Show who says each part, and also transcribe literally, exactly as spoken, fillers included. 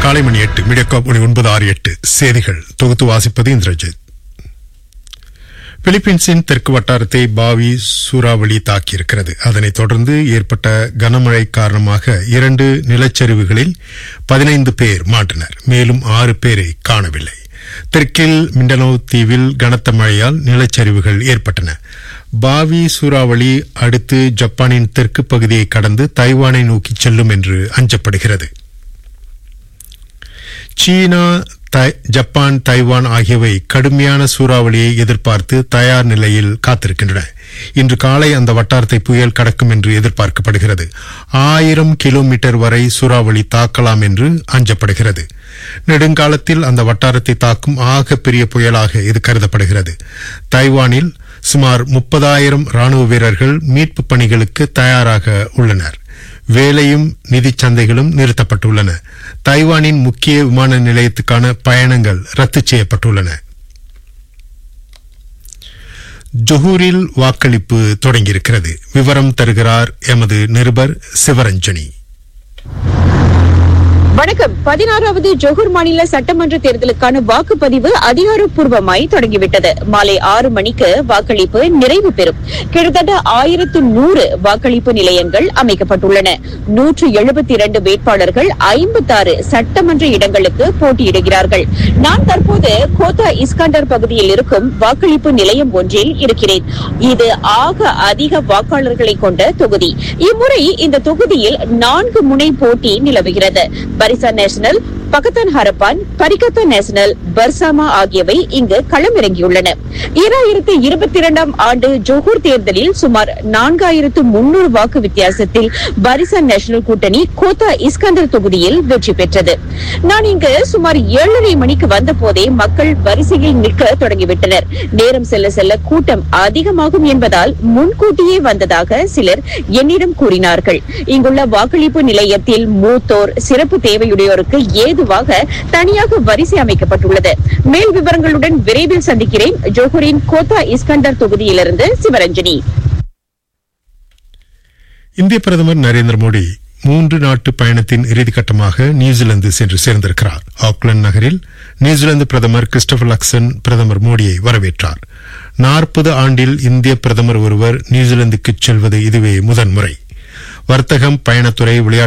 Speaker 1: காலை மணி எட்டு மீடியா மணி ஒன்பது ஆறு எட்டு செய்திகள் தொகுத்து வாசிப்பது இந்திரஜித். பிலிப்பீன்ஸின் தெற்கு வட்டாரத்தை பாவி சூறாவளி தாக்கியிருக்கிறது. அதனைத் தொடர்ந்து ஏற்பட்ட கனமழை காரணமாக இரண்டு நிலச்சரிவுகளில் பதினைந்து பேர் மாட்டினர். மேலும் ஆறு பேரை காணவில்லை. தெற்கில் மிண்டனோ தீவில் கனத்த மழையால் நிலச்சரிவுகள் ஏற்பட்டன. பாவி சூறாவளி அடுத்து ஜப்பானின் தெற்கு பகுதியை கடந்து தைவானை நோக்கி செல்லும் என்று அஞ்சப்படுகிறது. சீனா, ஜப்பான், தைவான் ஆகியவை கடுமையான சூறாவளியை எதிர்பார்த்து தயார் நிலையில் காத்திருக்கின்றன. இன்று காலை அந்த வட்டாரத்தை புயல் கடக்கும் என்று எதிர்பார்க்கப்படுகிறது. ஆயிரம் கிலோமீட்டர் வரை சூறாவளி தாக்கலாம் என்று அஞ்சப்படுகிறது. நெடுங்காலத்தில் அந்த வட்டாரத்தை தாக்கும் ஆக பெரிய புயலாக இது கருதப்படுகிறது. தைவானில் சுமார் முப்பதாயிரம் ராணுவ வீரர்கள் மீட்பு பணிகளுக்கு தயாராக உள்ளனர். வேலையும் நிதி சந்தைகளும் நிறுத்தப்பட்டுள்ளன. தைவானின் முக்கிய விமான நிலையத்துக்கான பயணங்கள் ரத்து செய்யப்பட்டுள்ளன. ஜொஹூரில் வாக்களிப்பு தொடங்கியிருக்கிறது. விவரம் தருகிறார் எமது நிருபர் சிவரஞ்சனி.
Speaker 2: வணக்கம். பதினாறாவது ஜொஹூர் மாநில சட்டமன்ற தேர்தலுக்கான வாக்குப்பதிவு அதிகாரப்பூர்வமாய் தொடங்கிவிட்டது. மாலை ஆறு மணிக்கு வாக்களிப்பு நிறைவு பெறும். கிட்டத்தட்ட ஆயிரத்து நூறு வாக்களிப்பு நிலையங்கள் அமைக்கப்பட்டுள்ளன. நூற்று எழுபத்தி இரண்டு வேட்பாளர்கள் ஐம்பத்தாறு சட்டமன்ற இடங்களுக்கு போட்டியிடுகிறார்கள். நான் தற்போது கோத்தா இஸ்கண்டர் பகுதியில் இருக்கும் வாக்களிப்பு நிலையம் ஒன்றில் இருக்கிறேன். இது ஆக அதிக வாக்காளர்களை கொண்ட தொகுதி. இம்முறை இந்த தொகுதியில் நான்கு முனை போட்டி நிலவுகிறது. பரிசா நேஷனல், பகத்தான் ஹரப்பான், பரிகத்தா நேஷனல், பர்சாமா ஆகியவை இங்கு களமிறங்கியுள்ளன. இரண்டாயிரத்தி இருபத்தி இரண்டாம் ஆண்டு ஜொஹூர் தேர்தலில் சுமார் நான்காயிரத்து முன்னூறு வாக்கு வித்தியாசத்தில் பரிசா நேஷனல் கூட்டணி கோத்தா இஸ்கண்டர் தொகுதியில் வெற்றி பெற்றது. நான் இங்கு சுமார் ஏழரை மணிக்கு வந்த போதே மக்கள் வரிசையில் நிற்க தொடங்கிவிட்டனர். நேரம் செல்ல செல்ல கூட்டம் அதிகமாகும் என்பதால் முன்கூட்டியே வந்ததாக சிலர் என்னிடம் கூறினார்கள். இங்குள்ள வாக்களிப்பு நிலையத்தில் மூத்தோர், சிறப்பு தேவையுடையோருக்கு ஏதுவாக தனியாக வரிசை அமைக்கப்பட்டுள்ளது. மேல் விவரங்களுடன் விரைவில் சந்திக்கிறேன். ஜொஹூரின் கோத்தா இஸ்கண்டர் தொகுதியிலிருந்து சிவரஞ்சனி.
Speaker 1: இந்திய பிரதமர் நரேந்திர மோடி மூன்று நாட்டு பயணத்தின் இறுதிக்கட்டமாக நியூசிலாந்து சென்று சேர்ந்திருக்கிறார். ஆக்லாந்து நகரில் நியூசிலாந்து பிரதமர் கிறிஸ்டோபர் லக்சன் பிரதமர் மோடியை வரவேற்றார். நாற்பது ஆண்டில் இந்திய பிரதமர் ஒருவர் நியூசிலாந்துக்கு செல்வது இதுவே முதன்முறை. வர்த்தகம், பயணத்துறை, விளையாட்டு